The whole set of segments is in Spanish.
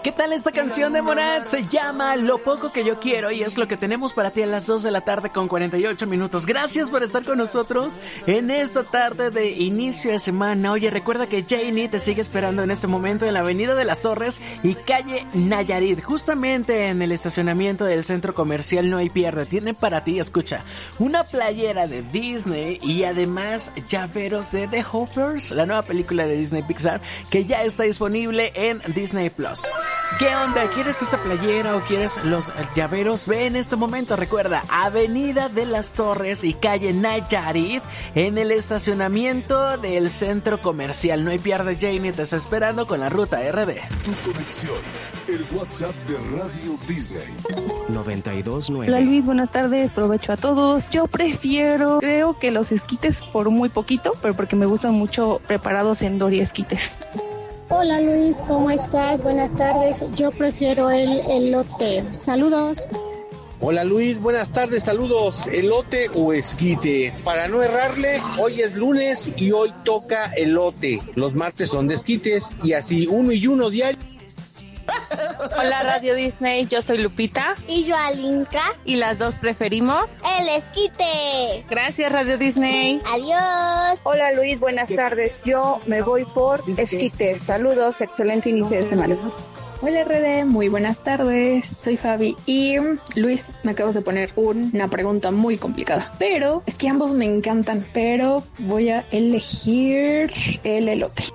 ¿Qué tal esta canción de Morat? Se llama Lo Poco Que Yo Quiero y es lo que tenemos para ti a las 2 de la tarde con 48 minutos. Gracias por estar con nosotros en esta tarde de inicio de semana. Oye, recuerda que Janie te sigue esperando en este momento en la Avenida de las Torres y calle Nayarit, justamente en el estacionamiento del centro comercial No Hay Pierde. Tiene para ti, escucha, una playera de Disney y además llaveros de The Hoppers, la nueva película de Disney Pixar que ya está disponible en Disney Plus. ¿Qué onda? ¿Quieres esta playera o quieres los llaveros? Ve en este momento, recuerda, Avenida de las Torres y calle Nayarit en el estacionamiento del centro comercial. No hay pierde, Janie te está esperando con la ruta RD. Tu conexión, el WhatsApp de Radio Disney 92.9. Hola Luis, buenas tardes, provecho a todos. Yo creo que los esquites por muy poquito, pero porque me gustan mucho preparados en Dory esquites. Hola Luis, ¿cómo estás? Buenas tardes. Yo prefiero el elote. Saludos. Hola Luis, buenas tardes, saludos. ¿Elote o esquite? Para no errarle, hoy es lunes y hoy toca elote. Los martes son de esquites y así uno y uno diario. Hola Radio Disney, yo soy Lupita. Y yo Alinka. Y las dos preferimos el esquite. Gracias Radio Disney. Adiós. Hola Luis, buenas tardes. Yo me voy por esquite. Saludos, excelente inicio de semana. Hola RD, muy buenas tardes, soy Fabi y Luis, me acabas de poner una pregunta muy complicada, pero es que ambos me encantan, pero voy a elegir el elote.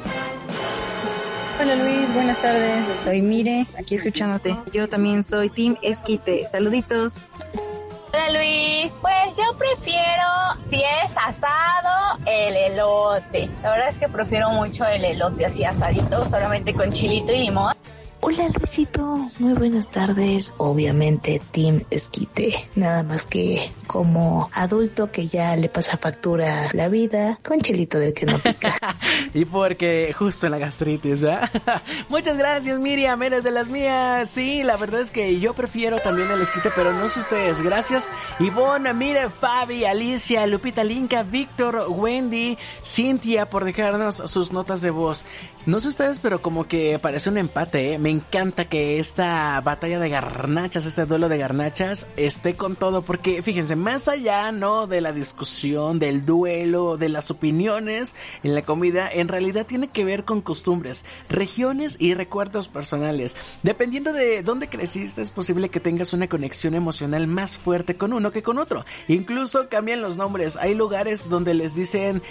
Hola Luis, buenas tardes, soy Mire, aquí escuchándote. Yo también soy Team Esquite, saluditos. Hola Luis, pues yo prefiero, si es asado, el elote. La verdad es que prefiero mucho el elote así asadito, solamente con chilito y limón. Hola Luisito, muy buenas tardes. Obviamente Team Esquite, nada más que como adulto que ya le pasa factura la vida, con chilito del que no pica. Y porque justo en la gastritis, ¿verdad? Muchas gracias Miriam, eres de las mías. Sí, la verdad es que yo prefiero también el esquite, pero no sé ustedes. Gracias Ivonne, Mire, Fabi, Alicia, Lupita, Linka, Víctor, Wendy, Cintia por dejarnos sus notas de voz. No sé ustedes, pero como que parece un empate, ¿eh? Me encanta que esta batalla de garnachas, este duelo de garnachas esté con todo, porque fíjense, más allá, ¿no?, de la discusión, del duelo, de las opiniones en la comida, en realidad tiene que ver con costumbres, regiones y recuerdos personales. Dependiendo de dónde creciste, es posible que tengas una conexión emocional más fuerte con uno que con otro. Incluso cambian los nombres. Hay lugares donde les dicen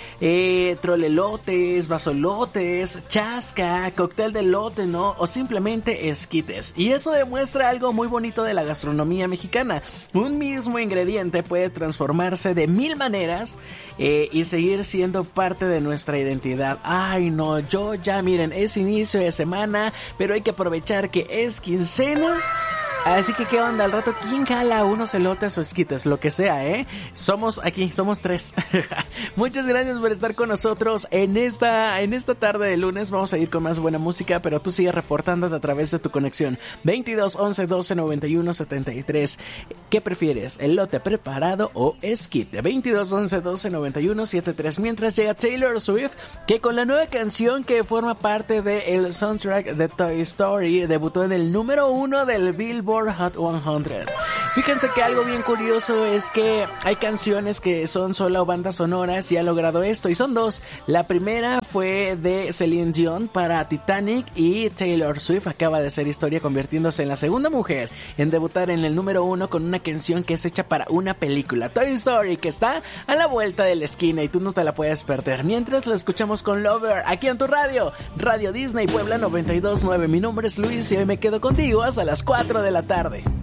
trolelotes, vasolotes, chasca, cóctel de elote, ¿no? O simplemente esquites. Y eso demuestra algo muy bonito de la gastronomía mexicana. Un mismo ingrediente puede transformarse de 1000 maneras y seguir siendo parte de nuestra identidad. Ay no, yo ya miren, es inicio de semana, pero hay que aprovechar que es quincena. Así que qué onda, al rato quién jala unos elotes o esquites, lo que sea, somos aquí, somos 3. Muchas gracias por estar con nosotros en esta tarde de lunes. Vamos a ir con más buena música, pero tú sigues reportándote a través de tu conexión 22 11 12 91 73. ¿Qué prefieres, elote preparado o esquite? 22 11 12 91 73. Mientras llega Taylor Swift, que con la nueva canción que forma parte del soundtrack de Toy Story debutó en el número 1 del Billboard Hot 100. Fíjense que algo bien curioso es que hay canciones que son solo bandas sonoras y ha logrado esto, y son dos. La primera fue de Celine Dion para Titanic, y Taylor Swift acaba de hacer historia convirtiéndose en la segunda mujer en debutar en el número 1 con una canción que es hecha para una película, Toy Story, que está a la vuelta de la esquina y tú no te la puedes perder. Mientras la escuchamos con Lover aquí en tu radio, Radio Disney Puebla 92.9. Mi nombre es Luis y hoy me quedo contigo hasta las 4 de la tarde.